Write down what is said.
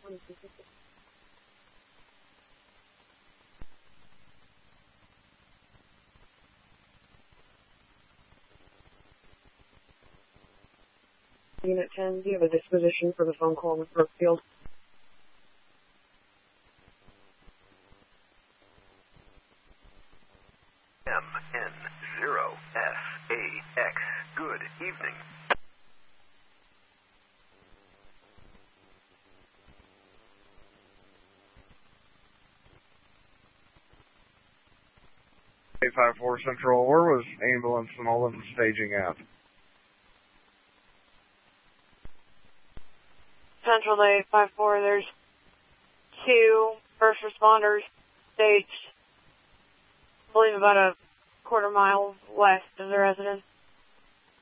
Unit 10, do you have a disposition for the phone call with Brookfield? MN0SAX. Good evening. A54 Central, where was ambulance and all of the staging at? Central to 854, there's 2 first responders staged, I believe about a quarter mile west of the residence.